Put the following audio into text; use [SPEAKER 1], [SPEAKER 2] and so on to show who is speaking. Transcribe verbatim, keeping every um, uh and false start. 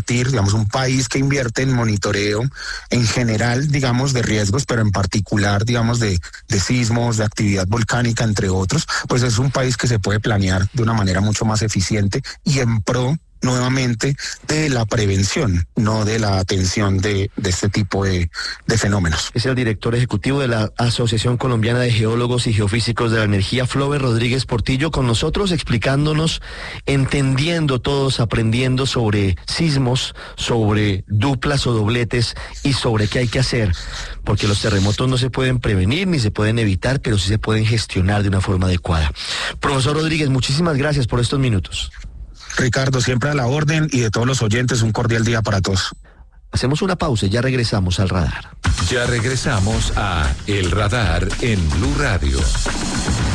[SPEAKER 1] invertir, digamos, un país que invierte en monitoreo en general, digamos, de riesgos, pero en particular, digamos, de, de sismos, de actividad volcánica, entre otros, pues es un país que se puede planear de una manera mucho más eficiente y en pro nuevamente de la prevención, no de la atención de, de este tipo de, de fenómenos.
[SPEAKER 2] Es el director ejecutivo de la Asociación Colombiana de Geólogos y Geofísicos de la Energía, Flover Rodríguez Portillo, con nosotros explicándonos, entendiendo todos, aprendiendo sobre sismos, sobre duplas o dobletes y sobre qué hay que hacer, porque los terremotos no se pueden prevenir ni se pueden evitar, pero sí se pueden gestionar de una forma adecuada. Profesor Rodríguez, muchísimas gracias por estos minutos.
[SPEAKER 1] Ricardo, siempre a la orden, y de todos los oyentes, un cordial día para todos.
[SPEAKER 2] Hacemos una pausa y ya regresamos al radar.
[SPEAKER 3] Ya regresamos a El Radar en Blue Radio.